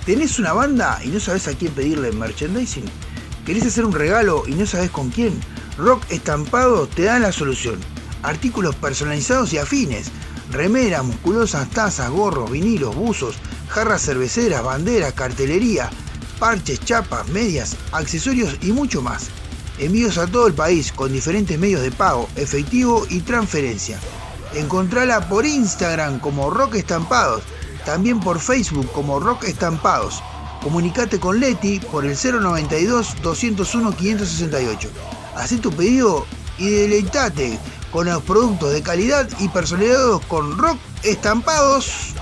¿Tenés una banda y no sabés a quién pedirle merchandising? ¿Querés hacer un regalo y no sabés con quién? Rock Estampado te da la solución. Artículos personalizados y afines. Remeras, musculosas, tazas, gorros, vinilos, buzos, jarras cerveceras, banderas, cartelería, parches, chapas, medias, accesorios y mucho más. Envíos a todo el país con diferentes medios de pago, efectivo y transferencia. Encontrala por Instagram como Rock Estampados, también por Facebook como Rock Estampados. Comunicate con Leti por el 092-201-568. Hacé tu pedido y deleitate con los productos de calidad y personalizados con Rock Estampados.